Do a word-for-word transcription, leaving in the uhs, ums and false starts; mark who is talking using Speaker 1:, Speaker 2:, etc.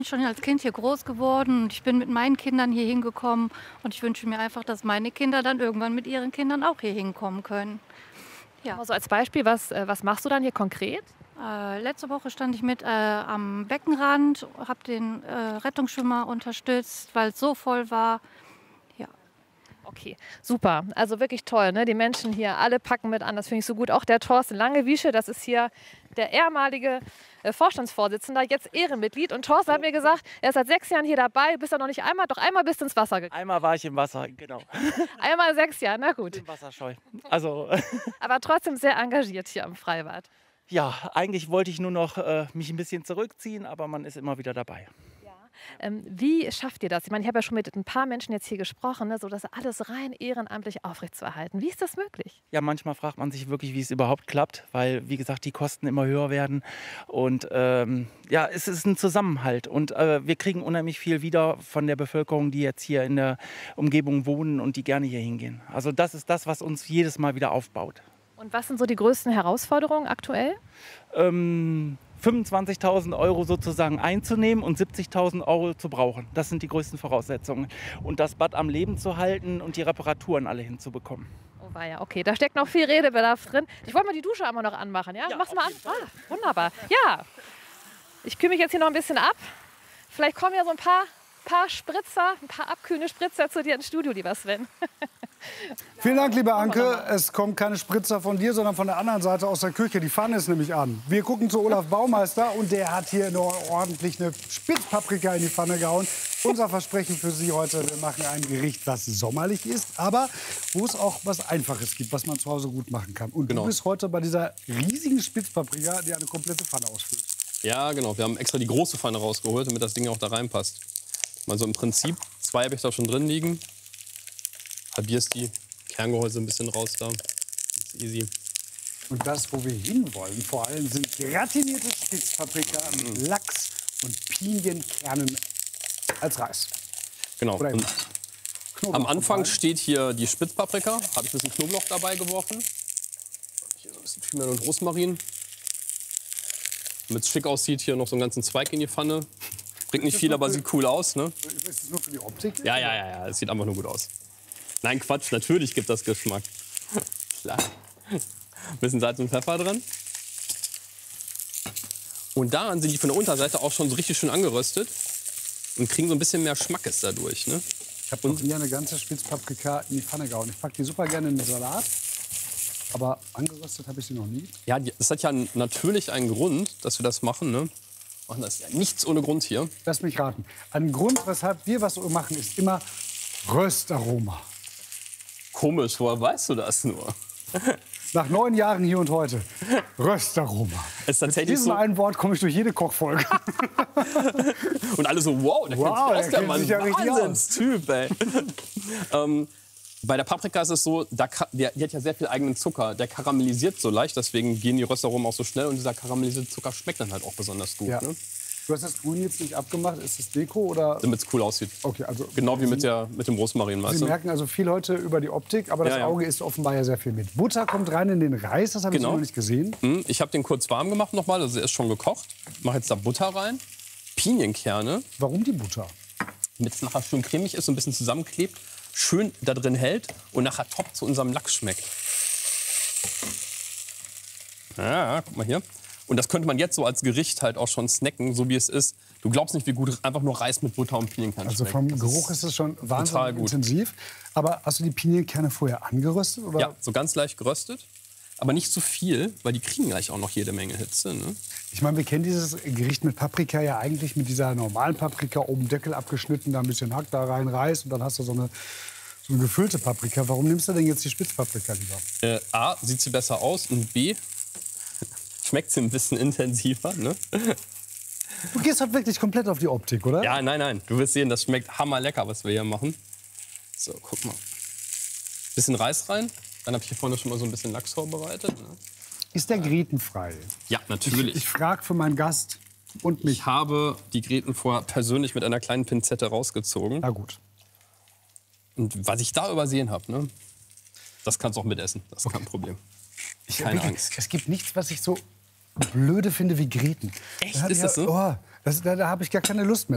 Speaker 1: Schon als Kind hier groß geworden und ich bin mit meinen Kindern hier hingekommen und ich wünsche mir einfach, dass meine Kinder dann irgendwann mit ihren Kindern auch hier hinkommen können. Ja.
Speaker 2: Also als Beispiel, was, äh, was machst du dann hier konkret?
Speaker 1: Äh, letzte Woche stand ich mit äh, am Beckenrand, habe den äh, Rettungsschwimmer unterstützt, weil es so voll war. Ja.
Speaker 2: Okay, super. Also wirklich toll, ne? Die Menschen hier alle packen mit an. Das finde ich so gut. Auch der Thorsten Langewiesche, das ist hier der ehemalige äh, Vorstandsvorsitzender, jetzt Ehrenmitglied. Und Thorsten hat mir gesagt, er ist seit sechs Jahren hier dabei. Bist du noch nicht einmal, doch einmal bist du ins Wasser gegangen.
Speaker 3: Einmal war ich im Wasser, genau.
Speaker 2: Einmal sechs Jahre, na gut.
Speaker 3: Im Wasserscheu. Also,
Speaker 2: Aber trotzdem sehr engagiert hier am Freibad.
Speaker 3: ja, eigentlich wollte ich nur noch äh, mich ein bisschen zurückziehen, aber man ist immer wieder dabei.
Speaker 2: Ähm, wie schafft ihr das? Ich meine, ich habe ja schon mit ein paar Menschen jetzt hier gesprochen, ne, so das alles rein ehrenamtlich aufrechtzuerhalten. Wie ist das möglich?
Speaker 3: Ja, manchmal fragt man sich wirklich, wie es überhaupt klappt, weil, wie gesagt, die Kosten immer höher werden. Und ähm, ja, es ist ein Zusammenhalt. Und äh, wir kriegen unheimlich viel wieder von der Bevölkerung, die jetzt hier in der Umgebung wohnen und die gerne hier hingehen. Also das ist das, was uns jedes Mal wieder aufbaut.
Speaker 2: Und was sind so die größten Herausforderungen aktuell?
Speaker 3: Ähm, fünfundzwanzigtausend Euro sozusagen einzunehmen und siebzigtausend Euro zu brauchen. Das sind die größten Voraussetzungen. Und das Bad am Leben zu halten und die Reparaturen alle hinzubekommen.
Speaker 2: Oh weia, okay, da steckt noch viel Redebedarf drin. Ich wollte mal die Dusche einmal noch anmachen, ja?
Speaker 3: Ja,
Speaker 2: Mach's mal an.
Speaker 3: jeden Fall.
Speaker 2: Ah, wunderbar. Ja, ich kühle mich jetzt hier noch ein bisschen ab. Vielleicht kommen ja so ein paar, paar Spritzer, ein paar abkühlende Spritzer zu dir ins Studio, lieber Sven.
Speaker 4: Vielen Dank, liebe Anke. Es kommt keine Spritzer von dir, sondern von der anderen Seite aus der Küche. Die Pfanne ist nämlich an. Wir gucken zu Olaf Baumeister und der hat hier noch ordentlich eine Spitzpaprika in die Pfanne gehauen. Unser Versprechen für Sie heute, wir machen ein Gericht, das sommerlich ist, aber wo es auch was Einfaches gibt, was man zu Hause gut machen kann. Und
Speaker 5: Genau.
Speaker 4: du bist heute bei dieser riesigen Spitzpaprika, die eine komplette Pfanne ausfüllt.
Speaker 5: Ja, genau. Wir haben extra die große Pfanne rausgeholt, damit das Ding auch da reinpasst. Also im Prinzip, zwei habe ich da schon drin liegen. Halbierst die Kerngehäuse ein bisschen raus da. Das ist easy.
Speaker 4: Und das, wo wir hinwollen, vor allem sind gratinierte Spitzpaprika mit Lachs und Pinienkernen als Reis.
Speaker 5: Genau.
Speaker 4: Oder
Speaker 5: Und
Speaker 4: Knoblauch
Speaker 5: am Anfang
Speaker 4: dabei.
Speaker 5: steht hier die Spitzpaprika. Habe ich ein bisschen Knoblauch dabei geworfen. Hier so ein bisschen Thymian und Rosmarin. Damit es schick aussieht, hier noch so einen ganzen Zweig in die Pfanne. Bringt nicht viel, aber sieht cool aus, ne?
Speaker 4: Ist das nur für die Optik?
Speaker 5: Ja, ja, ja, ja. Es sieht einfach nur gut aus. Nein, Quatsch, natürlich gibt das Geschmack. Klar. Ein bisschen Salz und Pfeffer dran. Und daran sind die von der Unterseite auch schon so richtig schön angeröstet und kriegen so ein bisschen mehr Schmackes dadurch. Ne?
Speaker 4: Ich habe noch nie eine ganze Spitzpaprika in die Pfanne gehauen. Ich packe die super gerne in den Salat, aber angeröstet habe ich sie noch nie.
Speaker 5: Ja, die- das hat ja natürlich einen Grund, dass wir das machen. Ne? Machen das ja nichts ohne Grund hier.
Speaker 4: Lass mich raten. Ein Grund, weshalb wir was so machen, ist immer Röstaroma.
Speaker 5: Komisch, woher weißt du das nur?
Speaker 4: Nach neun Jahren hier und heute. Röstaroma.
Speaker 5: Es ist
Speaker 4: Mit
Speaker 5: tatsächlich
Speaker 4: diesem
Speaker 5: so.
Speaker 4: einen Wort komme ich durch jede Kochfolge.
Speaker 5: Und alle so, wow, der
Speaker 4: Wow,
Speaker 5: kennt sich aus,
Speaker 4: der
Speaker 5: der
Speaker 4: kennt
Speaker 5: Mann.
Speaker 4: sich ja richtig aus.
Speaker 5: Wahnsinnstyp, ey. ähm, bei der Paprika ist es so, da, ka- der, die hat ja sehr viel eigenen Zucker. Der karamellisiert so leicht, deswegen gehen die Röstaromen auch so schnell. Und dieser karamellisierte Zucker schmeckt dann halt auch besonders gut.
Speaker 4: Ja.
Speaker 5: Ne?
Speaker 4: Du hast das Grün jetzt nicht abgemacht. Ist das Deko oder?
Speaker 5: Damit es cool aussieht.
Speaker 4: Okay, also
Speaker 5: Genau wie mit, der, mit dem Rosmarin, weißt
Speaker 4: Sie
Speaker 5: du?
Speaker 4: merken also viel heute über die Optik, aber das
Speaker 5: Ja, ja.
Speaker 4: Auge isst offenbar ja sehr viel mit. Butter kommt rein in den Reis, das habe ich
Speaker 5: Genau.
Speaker 4: so noch nicht gesehen.
Speaker 5: Hm, Ich habe den kurz warm gemacht nochmal, also er ist schon gekocht. Mache jetzt da Butter rein, Pinienkerne,
Speaker 4: Warum die Butter?
Speaker 5: damit es nachher schön cremig ist und ein bisschen zusammenklebt, schön da drin hält und nachher top zu unserem Lachs schmeckt. Ja, guck mal hier. Und das könnte man jetzt so als Gericht halt auch schon snacken, so wie es ist. Du glaubst nicht, wie gut einfach nur Reis mit Butter und Pinienkerne
Speaker 4: Also
Speaker 5: schmeckt.
Speaker 4: vom
Speaker 5: Das
Speaker 4: Geruch ist es schon
Speaker 5: total
Speaker 4: wahnsinnig
Speaker 5: gut.
Speaker 4: intensiv. Aber hast du die Pinienkerne vorher angeröstet? Oder?
Speaker 5: Ja, so ganz leicht geröstet. Aber nicht zu viel, weil die kriegen gleich auch noch jede Menge Hitze. Ne?
Speaker 4: Ich meine, wir kennen dieses Gericht mit Paprika ja eigentlich mit dieser normalen Paprika, oben Deckel abgeschnitten, da ein bisschen Hack, da rein Reis und dann hast du so eine, so eine gefüllte Paprika. Warum nimmst du denn jetzt die Spitzpaprika lieber?
Speaker 5: Äh, A, sieht sie besser aus und B, schmeckt sie ein bisschen intensiver. Ne?
Speaker 4: Du gehst halt wirklich komplett auf die Optik, oder?
Speaker 5: Ja, nein, nein. Du wirst sehen, das schmeckt hammerlecker, was wir hier machen. So, guck mal. Bisschen Reis rein. Dann habe ich hier vorne schon mal so ein bisschen Lachs vorbereitet. Ne?
Speaker 4: Ist der grätenfrei?
Speaker 5: Ja,
Speaker 4: Ich,
Speaker 5: natürlich.
Speaker 4: ich frage für meinen Gast und mich.
Speaker 5: Ich habe die Gräten vorher persönlich mit einer kleinen Pinzette rausgezogen.
Speaker 4: Na gut.
Speaker 5: Und was ich da übersehen habe, ne, das kannst du auch mitessen. Das ist kein Problem.
Speaker 4: Ich
Speaker 5: Keine
Speaker 4: wirklich,
Speaker 5: Angst.
Speaker 4: Es gibt nichts, was ich so blöde finde wie Gräten.
Speaker 5: Echt?
Speaker 4: Da hat
Speaker 5: Ist
Speaker 4: ja-
Speaker 5: das so?
Speaker 4: Oh, das, da da habe ich gar keine Lust mehr.